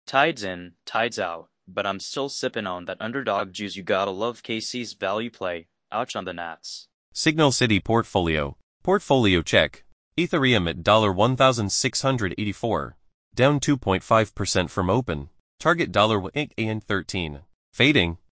Tide's in, tide's out, but I'm still sipping on that underdog juice. You gotta love KC's value play. Ouch on the Nats. Signal City Portfolio. Portfolio check. Ethereum at $1,684. Down 2.5% from open. Target $1.13. Fading.